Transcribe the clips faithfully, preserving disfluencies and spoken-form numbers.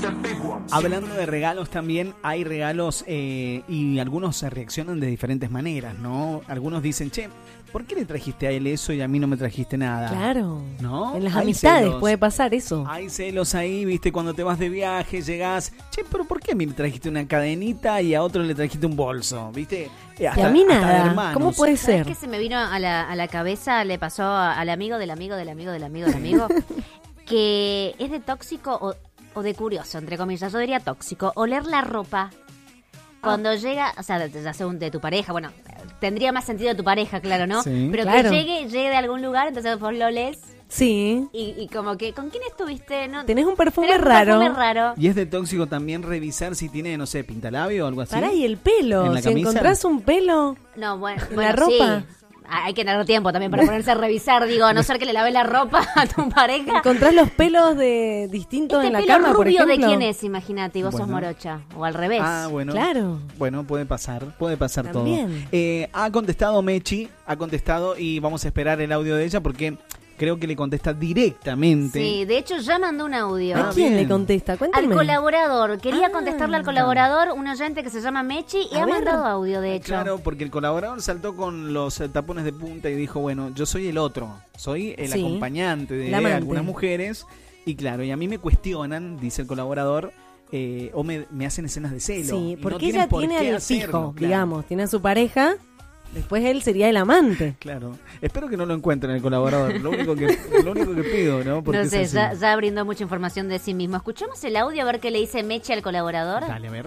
Hablando de regalos también, hay regalos eh, y algunos se reaccionan de diferentes maneras, ¿no? Algunos dicen, che, ¿por qué le trajiste a él eso y a mí no me trajiste nada? Claro, ¿no? En las Hay amistades celos. puede pasar eso. Hay celos ahí, viste, cuando te vas de viaje, llegás, che, pero ¿por qué a mí le trajiste una cadenita y a otro le trajiste un bolso? ¿Viste? Hasta, y a mí hasta de nada, hermanos. ¿cómo puede ¿Sabes ser? qué se me vino a la, a la cabeza? Le pasó a- al amigo del amigo del amigo del amigo del amigo que es de tóxico o, o de curioso, entre comillas. Yo diría tóxico. Oler la ropa cuando llega, o sea, de- ya sea un- de tu pareja, bueno, tendría más sentido de tu pareja, claro, ¿no? Sí. Pero Claro. que llegue, llegue de algún lugar, entonces vos lo lees Sí, y, y como que, ¿con quién estuviste? No, tenés un perfume tenés un raro. perfume raro. Y es de tóxico también revisar si tiene, no sé, pintalabio o algo así. Pará, y el pelo. ¿En la Si camisa? encontrás un pelo, No, bueno, ¿En bueno, la ropa? sí. Hay que tener tiempo también para ponerse a revisar, digo, a no ser que le laves la ropa a tu pareja. encontrás los pelos de distintos Este en la pelo cama, por rubio ejemplo. de quién es, imagínate, y vos sos Bueno. morocha. O al revés. Ah, bueno. Claro. Bueno, puede pasar, puede pasar También. todo. Eh, ha contestado Mechi, ha contestado y vamos a esperar el audio de ella porque creo que le contesta directamente. Sí, de hecho ya mandó un audio. Ah, ¿A quién bien. le contesta? Al Cuéntame. colaborador. Quería Ah. contestarle al colaborador, un oyente que se llama Mechi, y A ha ver. mandado audio, de hecho. Claro, porque el colaborador saltó con los eh, tapones de punta y dijo, bueno, yo soy el otro, soy el Sí, acompañante de el amante. algunas mujeres. Y claro, y a mí me cuestionan, dice el colaborador, eh, o me, me hacen escenas de celo. Sí, y no porque tienen ella por tiene qué al hacerlo, fijo, claro. digamos, tiene a su pareja, después él sería el amante. Claro, espero que no lo encuentren el colaborador, lo único que, lo único que pido, ¿no? Porque No es sé, así. ya, ya brindó mucha información de sí mismo. Escuchamos el audio a ver qué le dice Mechi al colaborador. Dale, a ver.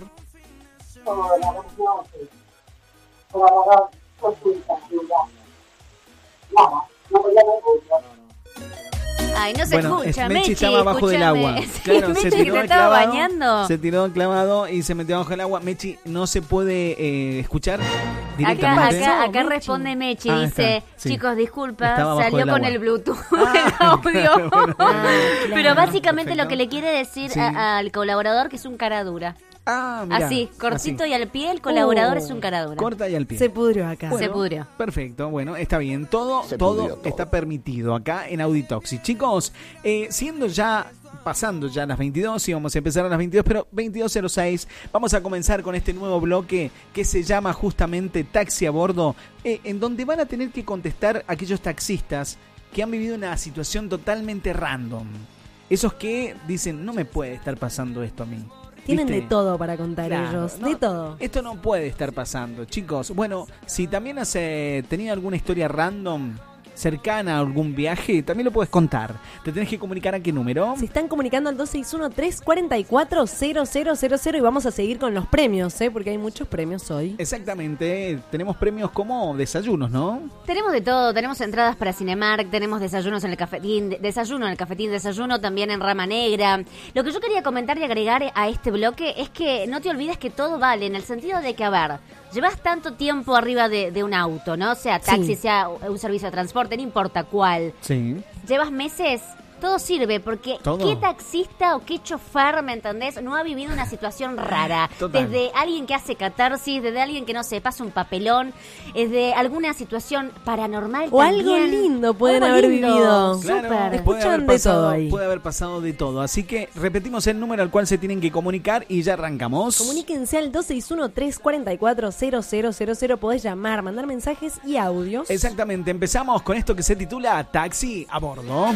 Ay, no se Bueno, escucha, es- Mechi Mechi, estaba abajo del escúchame. agua. Sí, Claro, Mechi, se que tiró te el estaba clavado, bañando. se tiró clavado y se metió bajo el agua. Mechi, no se puede eh, escuchar Acá, directamente. acá, acá Mechi. responde Mechi, Ah, dice, está, sí. chicos, disculpa, Estaba bajo salió del con agua. el Bluetooth Ah, el audio. claro, bueno, bueno. Pero claro. básicamente Perfecto. lo que le quiere decir Sí. a- al colaborador que es un cara dura. Ah, mirá, Así, cortito así. y al pie, el colaborador Oh, es un cara dura. Corta y al pie. Se pudrió acá. Se pudrió. Perfecto, bueno, está bien. Todo, Se todo, pudrió todo. está permitido acá en Auditoxi. Chicos, eh, siendo ya, pasando ya las veintidós, y vamos a empezar a las veintidós, pero veintidós cero seis, vamos a comenzar con este nuevo bloque que se llama justamente Taxi a Bordo, eh, en donde van a tener que contestar aquellos taxistas que han vivido una situación totalmente random. Esos que dicen, no me puede estar pasando esto a mí. Tienen ¿Viste? de todo para contar Claro, ellos, no, de todo. Esto no puede estar pasando, chicos. Bueno, si también has eh, tenido alguna historia random cercana a algún viaje, también lo puedes contar. Te tenés que comunicar a qué número. Se están comunicando al dos seis uno, tres cuatro cuatro, cero cero cero cero y vamos a seguir con los premios, ¿eh? Porque hay muchos premios hoy. Exactamente, tenemos premios como desayunos, ¿no? Tenemos de todo, tenemos entradas para Cinemark, tenemos desayunos en el cafetín, de- desayuno en el cafetín, desayuno también en Rama Negra. Lo que yo quería comentar y agregar a este bloque es que no te olvides que todo vale, en el sentido de que, a ver, llevas tanto tiempo arriba de, de un auto, ¿no? Sea taxi, Sí. sea un servicio de transporte, no importa cuál. Sí. Llevas meses, todo sirve, porque Todo. ¿qué taxista o qué chofer, me entendés? No ha vivido una situación rara. Total. Desde alguien que hace catarsis, desde alguien que no se pasa un papelón, desde alguna situación paranormal O también. algo lindo pueden Algo haber lindo, vivido. súper. puede Escuchan haber de pasado, todo ahí. puede haber pasado de todo. Así que repetimos el número al cual se tienen que comunicar y ya arrancamos. Comuníquense al dos seis uno, tres cuatro cuatro, cero cero cero cero. Podés llamar, mandar mensajes y audios. Exactamente, empezamos con esto que se titula Taxi a Bordo.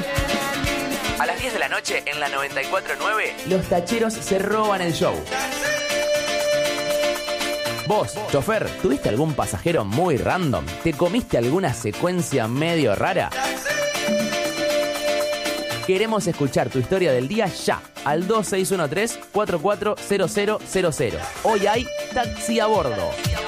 A las diez de la noche en la noventa y cuatro punto nueve, los tacheros se roban el show. Vos, chofer, ¿tuviste algún pasajero muy random? ¿Te comiste alguna secuencia medio rara? Queremos escuchar tu historia del día ya, al dos seis uno tres, cuatro cuatro cero cero cero cero. Hoy hay Taxi a Bordo.